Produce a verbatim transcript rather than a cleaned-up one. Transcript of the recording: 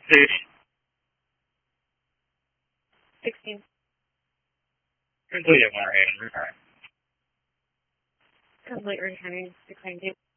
Six. Sixteen. Complete it, one right. Complete returning. Decline date.